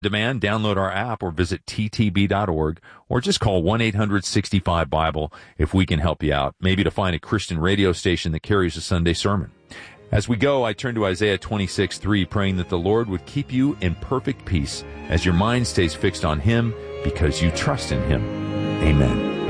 demand, download our app or visit ttb.org, or just call 1-800-65-BIBLE if we can help you out, maybe to find a Christian radio station that carries a Sunday sermon. As we go, I turn to Isaiah 26:3, praying that the Lord would keep you in perfect peace as your mind stays fixed on Him because you trust in Him. Amen.